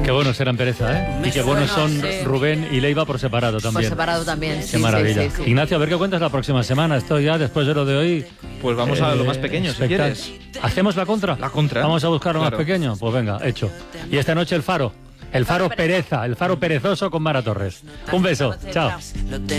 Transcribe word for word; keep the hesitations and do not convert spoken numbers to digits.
Qué buenos eran Pereza, ¿eh? Y qué buenos son sí. Rubén y Leiva por separado también. Por separado también, sí. Qué maravilla. Sí, sí, sí. Ignacio, a ver qué cuentas la próxima semana. Esto ya, después de lo de hoy... Pues vamos a lo más pequeño, si espectac- quieres. ¿Hacemos la contra? La contra. Vamos a buscar lo Claro. más pequeño. Pues venga, hecho. Y esta noche el Faro. El Faro Pereza, el Faro perezoso con Mara Torres. Un beso. Chao.